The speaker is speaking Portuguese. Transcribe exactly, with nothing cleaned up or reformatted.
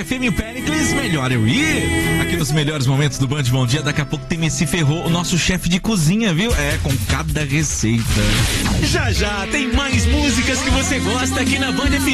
F M, o Péricles, melhor eu ir. Aqui nos melhores momentos do Band Bom Dia, daqui a pouco tem Messi Ferrou, o nosso chefe de cozinha, viu? É, com cada receita. Já já tem mais músicas que você gosta aqui na Band F M.